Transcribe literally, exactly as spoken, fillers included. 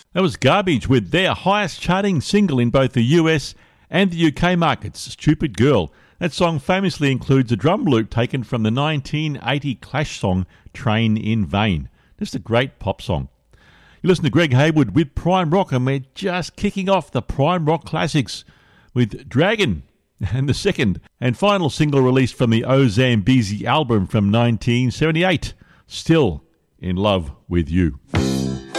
That was Garbage with their highest charting single in both the U S and the U K markets, Stupid Girl. That song famously includes a drum loop taken from the nineteen eighty Clash song Train in Vain. Just a great pop song. You listen to Greg Haywood with Prime Rock, and we're just kicking off the Prime Rock classics with Dragon, and the second and final single released from the O Zambezi album from nineteen seventy-eight, Still in Love with You.